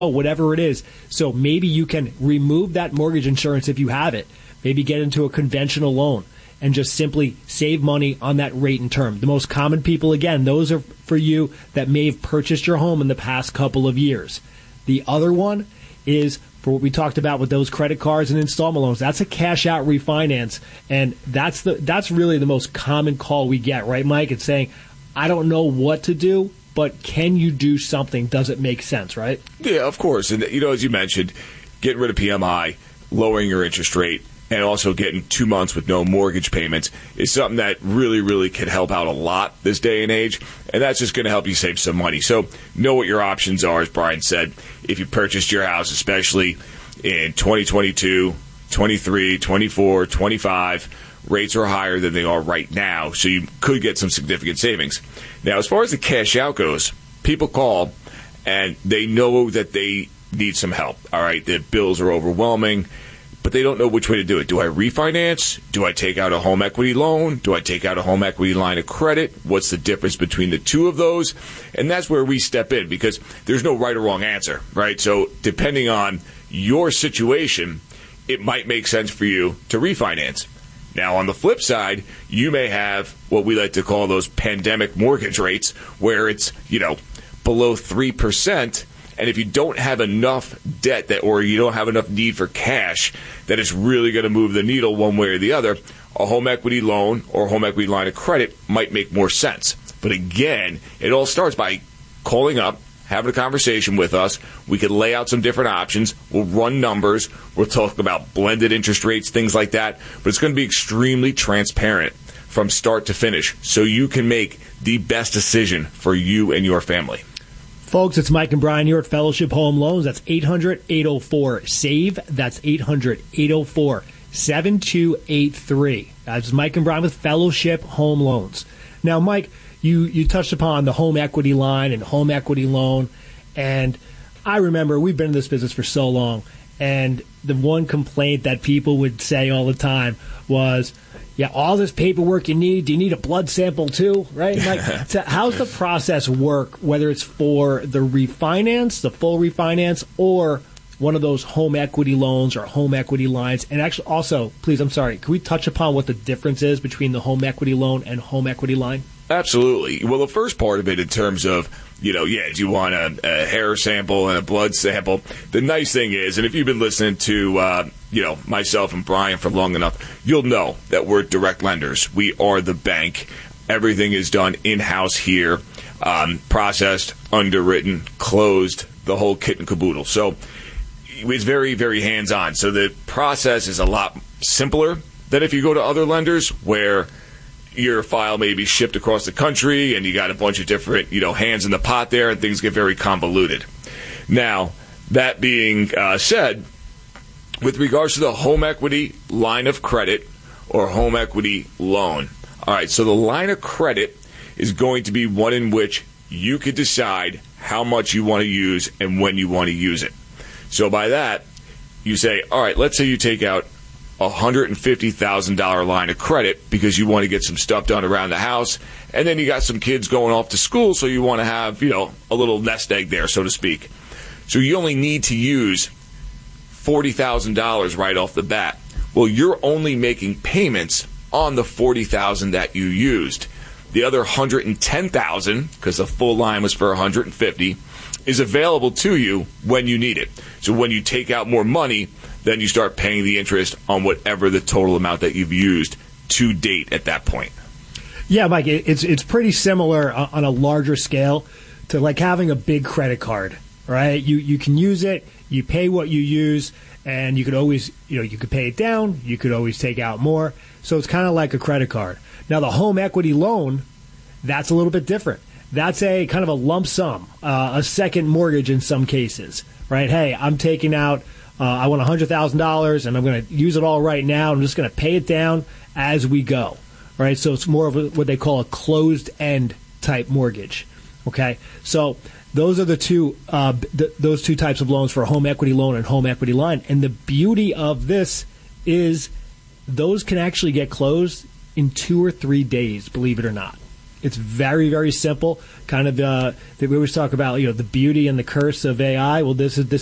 whatever it is. So maybe you can remove that mortgage insurance if you have it. Maybe get into a conventional loan and just simply save money on that rate and term. The most common people, again, those are for you that may have purchased your home in the past couple of years. The other one is for what we talked about with those credit cards and installment loans. That's a cash out refinance. And that's really the most common call we get, right, Mike? It's saying, I don't know what to do, but can you do something? Does it make sense, right? Yeah, of course. And, as you mentioned, getting rid of PMI, lowering your interest rate, and also getting 2 months with no mortgage payments is something that really, really can help out a lot this day and age. And that's just going to help you save some money. So know what your options are, as Brian said. If you purchased your house, especially in 2022, 23, 24, 25, rates are higher than they are right now. So you could get some significant savings. Now, as far as the cash out goes, people call and they know that they need some help. All right, the bills are overwhelming, but they don't know which way to do it. Do I refinance? Do I take out a home equity loan? Do I take out a home equity line of credit? What's the difference between the two of those? And that's where we step in, because there's no right or wrong answer, right? So depending on your situation, it might make sense for you to refinance. Now, on the flip side, you may have what we like to call those pandemic mortgage rates, where it's, below 3%. And if you don't have enough debt or you don't have enough need for cash that is really going to move the needle one way or the other, a home equity loan or home equity line of credit might make more sense. But again, it all starts by calling up, having a conversation with us. We could lay out some different options. We'll run numbers. We'll talk about blended interest rates, things like that. But it's going to be extremely transparent from start to finish, so you can make the best decision for you and your family. Folks, it's Mike and Brian here at Fellowship Home Loans. That's 800-804-SAVE. That's 800-804-7283. That's Mike and Brian with Fellowship Home Loans. Now, Mike, you touched upon the home equity line and home equity loan. And I remember we've been in this business for so long. And the one complaint that people would say all the time was, yeah, all this paperwork you need, do you need a blood sample too, right? Like, so how's the process work, whether it's for the refinance, the full refinance, or one of those home equity loans or home equity lines? And actually, also, please, I'm sorry, can we touch upon what the difference is between the home equity loan and home equity line? Absolutely. Well, the first part of it in terms of, do you want a hair sample and a blood sample? The nice thing is, and if you've been listening to, myself and Brian for long enough, you'll know that we're direct lenders. We are the bank. Everything is done in-house here, processed, underwritten, closed, the whole kit and caboodle. So it's very, very hands-on. So the process is a lot simpler than if you go to other lenders where your file may be shipped across the country and you got a bunch of different, hands in the pot there, and things get very convoluted. Now, that being said, with regards to the home equity line of credit or home equity loan, all right, so the line of credit is going to be one in which you could decide how much you want to use and when you want to use it. So by that, you say, all right, let's say you take out $150,000 line of credit because you want to get some stuff done around the house, and then you got some kids going off to school, so you want to have, a little nest egg there, so to speak. So you only need to use $40,000 right off the bat. Well, you're only making payments on the $40,000 that you used. The other $110,000, because the full line was for $150,000, is available to you when you need it. So when you take out more money, then you start paying the interest on whatever the total amount that you've used to date at that point. Yeah, Mike, it's pretty similar on a larger scale to like having a big credit card, right? You can use it, you pay what you use, and you could always, you could pay it down, you could always take out more. So it's kind of like a credit card. Now, the home equity loan, that's a little bit different. That's a kind of a lump sum, a second mortgage in some cases, right? Hey, I'm taking out, I want $100,000 and I'm going to use it all right now. I'm just going to pay it down as we go, right? So it's more of what they call a closed-end type mortgage, okay? So those are the two those two types of loans for a home equity loan and home equity line. And the beauty of this is those can actually get closed in 2 or 3 days, believe it or not. It's very, very simple. Kind of we always talk about the beauty and the curse of AI. Well, this